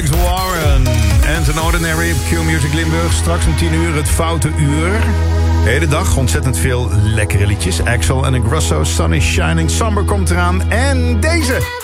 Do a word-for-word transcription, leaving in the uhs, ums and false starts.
Alex Warren. And an Ordinary op Q-Music Limburg. Straks om tien uur het Foute Uur. De hele dag ontzettend veel lekkere liedjes. Axel en Grosso, Sun is Shining, Somber komt eraan. En deze...